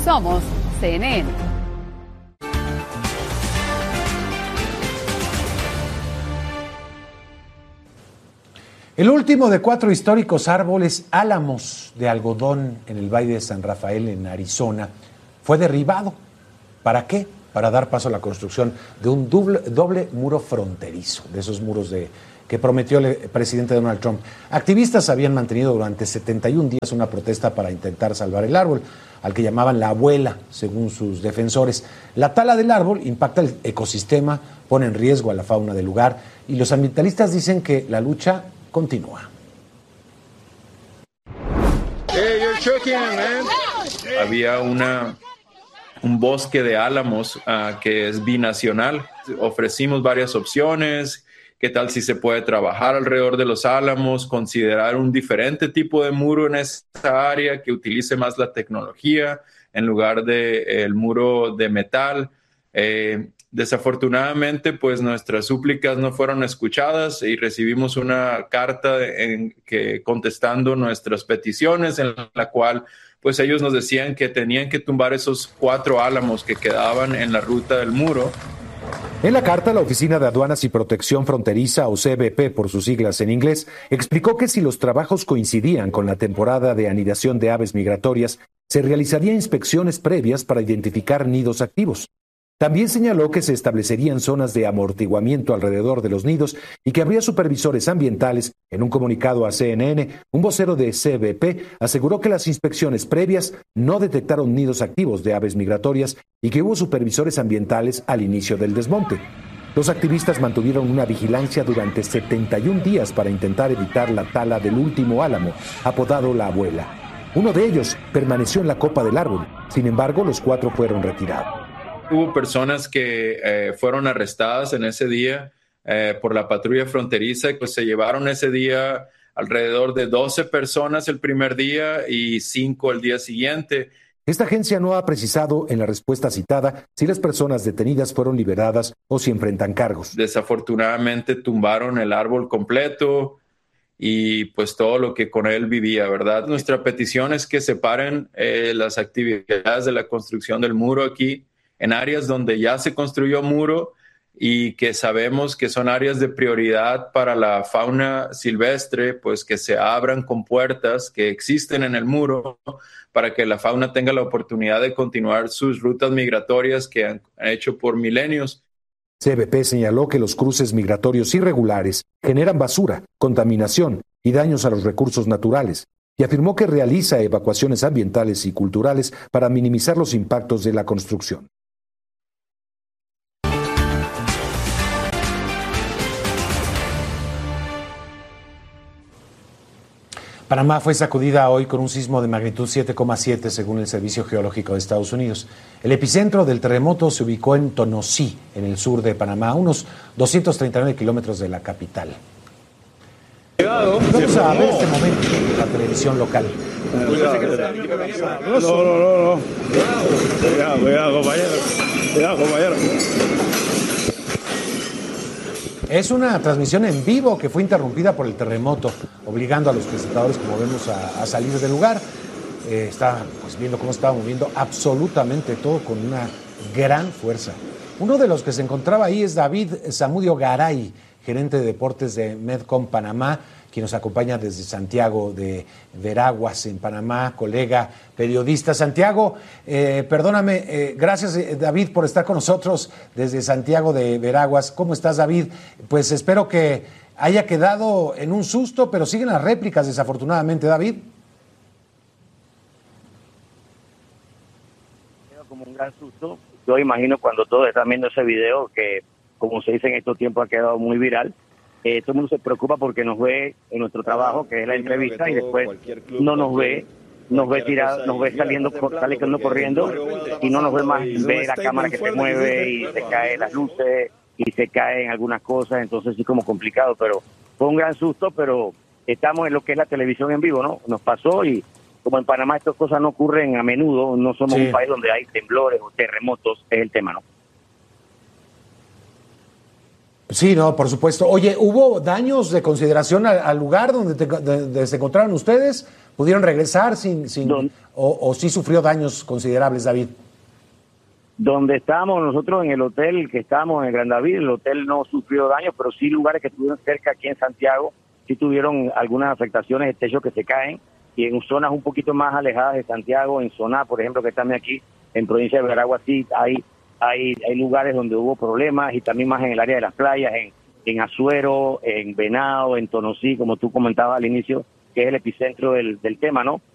Somos CNN. El último de 4 históricos árboles álamos de algodón en el Valle de San Rafael, en Arizona, fue derribado. ¿Para qué? Para dar paso a la construcción de un doble muro fronterizo, de esos muros que prometió el presidente Donald Trump. Activistas habían mantenido durante 71 días una protesta para intentar salvar el árbol, al que llamaban la abuela, según sus defensores. La tala del árbol impacta el ecosistema, pone en riesgo a la fauna del lugar, y los ambientalistas dicen que la lucha continúa. Había un bosque de álamos que es binacional. Ofrecimos varias opciones. ¿Qué tal si se puede trabajar alrededor de los álamos, considerar un diferente tipo de muro en esa área que utilice más la tecnología en lugar del muro de metal? Desafortunadamente, pues nuestras súplicas no fueron escuchadas y recibimos una carta contestando nuestras peticiones, en la cual pues ellos nos decían que tenían que tumbar esos 4 álamos que quedaban en la ruta del muro. En la carta, la Oficina de Aduanas y Protección Fronteriza, o CBP por sus siglas en inglés, explicó que si los trabajos coincidían con la temporada de anidación de aves migratorias, se realizarían inspecciones previas para identificar nidos activos. También señaló que se establecerían zonas de amortiguamiento alrededor de los nidos y que habría supervisores ambientales. En un comunicado a CNN, un vocero de CBP aseguró que las inspecciones previas no detectaron nidos activos de aves migratorias y que hubo supervisores ambientales al inicio del desmonte. Los activistas mantuvieron una vigilancia durante 71 días para intentar evitar la tala del último álamo, apodado La Abuela. Uno de ellos permaneció en la copa del árbol. Sin embargo, los 4 fueron retirados. Hubo personas que fueron arrestadas en ese día por la patrulla fronteriza, pues se llevaron ese día alrededor de 12 personas el primer día y 5 el día siguiente. Esta agencia no ha precisado en la respuesta citada si las personas detenidas fueron liberadas o si enfrentan cargos. Desafortunadamente tumbaron el árbol completo y pues todo lo que con él vivía, ¿verdad? Nuestra petición es que separen las actividades de la construcción del muro aquí en áreas donde ya se construyó muro y que sabemos que son áreas de prioridad para la fauna silvestre, pues que se abran compuertas que existen en el muro para que la fauna tenga la oportunidad de continuar sus rutas migratorias que han hecho por milenios. CBP señaló que los cruces migratorios irregulares generan basura, contaminación y daños a los recursos naturales, y afirmó que realiza evacuaciones ambientales y culturales para minimizar los impactos de la construcción. Panamá fue sacudida hoy con un sismo de magnitud 7,7 según el Servicio Geológico de Estados Unidos. El epicentro del terremoto se ubicó en Tonosí, en el sur de Panamá, a unos 239 kilómetros de la capital. Vamos a ver este momento en la televisión local. No. Cuidado, compañero. Es una transmisión en vivo que fue interrumpida por el terremoto, obligando a los presentadores, como vemos, a salir del lugar. Está pues viendo cómo estaba moviendo absolutamente todo con una gran fuerza. Uno de los que se encontraba ahí es David Zamudio Garay, gerente de deportes de Medcom Panamá, quien nos acompaña desde Santiago de Veraguas, en Panamá, colega periodista. Santiago, perdóname, gracias David por estar con nosotros desde Santiago de Veraguas. ¿Cómo estás, David? Pues espero que haya quedado en un susto, pero siguen las réplicas, desafortunadamente, David. Como un gran susto. Yo imagino cuando todos están viendo ese video que, como se dice en estos tiempos, ha quedado muy viral. Todo el mundo se preocupa porque nos ve en nuestro trabajo, que es la entrevista, y después no nos ve tirado, nos ve saliendo corriendo, y no nos ve más, ve la cámara que se mueve y se caen las luces y se caen algunas cosas, entonces sí como complicado, pero fue un gran susto, pero estamos en lo que es la televisión en vivo, ¿no? Nos pasó, y como en Panamá estas cosas no ocurren a menudo, no somos un país donde hay temblores o terremotos, es el tema, ¿no? Sí, no, por supuesto. Oye, ¿hubo daños de consideración al lugar donde se encontraron ustedes? ¿Pudieron regresar o sí sufrió daños considerables, David? Donde estábamos nosotros en el hotel que estábamos en el Gran David, el hotel no sufrió daños, pero sí lugares que estuvieron cerca aquí en Santiago, sí tuvieron algunas afectaciones de techos que se caen, y en zonas un poquito más alejadas de Santiago, en Soná, por ejemplo, que están aquí, en provincia de Veragua, sí hay lugares donde hubo problemas, y también más en el área de las playas, en Azuero, en Venado, en Tonosí, como tú comentabas al inicio, que es el epicentro del tema, ¿no?